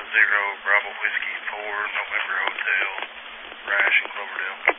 Bravo Whiskey 4, November Hotel, Rash in Cloverdale.